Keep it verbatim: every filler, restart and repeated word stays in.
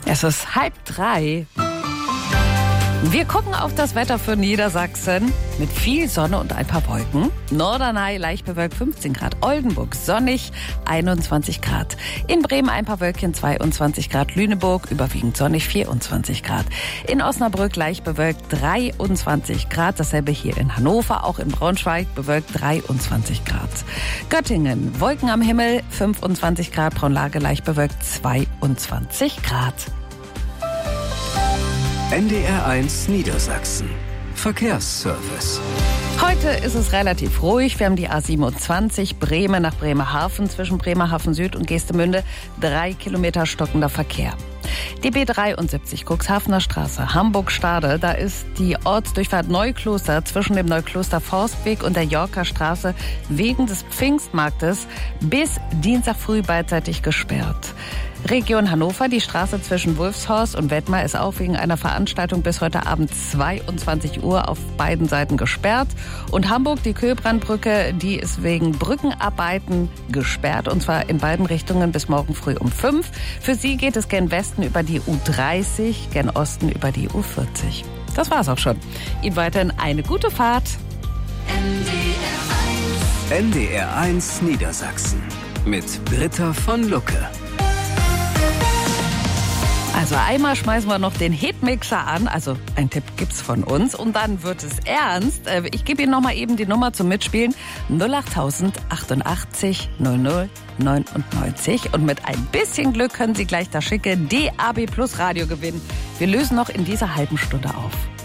Es ist halb drei. Wir gucken auf das Wetter für Niedersachsen mit viel Sonne und ein paar Wolken. Norderney leicht bewölkt fünfzehn Grad, Oldenburg sonnig einundzwanzig Grad. In Bremen ein paar Wölkchen zweiundzwanzig Grad, Lüneburg überwiegend sonnig vierundzwanzig Grad. In Osnabrück leicht bewölkt dreiundzwanzig Grad, dasselbe hier in Hannover, auch in Braunschweig bewölkt dreiundzwanzig Grad. Göttingen Wolken am Himmel fünfundzwanzig Grad, Braunlage leicht bewölkt zweiundzwanzig Grad. N D R eins Niedersachsen. Verkehrsservice. Heute ist es relativ ruhig. Wir haben die A siebenundzwanzig Bremen nach Bremerhaven zwischen Bremerhaven Süd und Geestemünde. Drei Kilometer stockender Verkehr. Die B dreiundsiebzig Cuxhavener Straße, Hamburg-Stade. Da ist die Ortsdurchfahrt Neukloster zwischen dem Neukloster Forstweg und der Yorker Straße wegen des Pfingstmarktes bis Dienstag früh beidseitig gesperrt. Region Hannover, die Straße zwischen Wulfshorst und Wettmar ist auch wegen einer Veranstaltung bis heute Abend zweiundzwanzig Uhr auf beiden Seiten gesperrt. Und Hamburg, die Köhlbrandbrücke, die ist wegen Brückenarbeiten gesperrt und zwar in beiden Richtungen bis morgen früh um fünf. Für sie geht es gen Westen über die U dreißig, gen Osten über die U vierzig. Das war's auch schon. Ihnen weiterhin eine gute Fahrt. N D R eins Niedersachsen mit Britta von Lucke. Also einmal schmeißen wir noch den Hitmixer an, also ein Tipp gibt's von uns und dann wird es ernst. Ich gebe Ihnen noch mal eben die Nummer zum Mitspielen null acht null null achtundachtzig null null neunundneunzig und mit ein bisschen Glück können Sie gleich das schicke D A B Plus Radio gewinnen. Wir lösen noch in dieser halben Stunde auf.